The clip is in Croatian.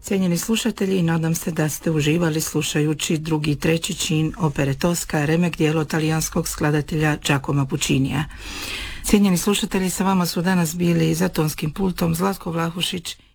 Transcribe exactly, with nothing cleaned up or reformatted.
Cijenjeni slušatelji, nadam se da ste uživali slušajući drugi i treći čin opere Tosca, remek dijelo talijanskog skladatelja Giacomo Puccinija. Cijenjeni slušatelji, sa vama su danas bili za tonskim pultom Zlatko Vlahušić